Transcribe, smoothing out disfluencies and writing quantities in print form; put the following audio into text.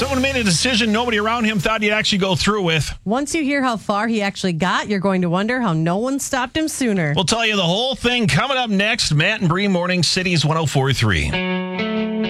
Someone made a decision nobody around him thought he'd actually go through with. Once you hear how far he actually got, you're going to wonder how no one stopped him sooner. We'll tell you the whole thing coming up next. Matt and Bree Morning Cities 104.3.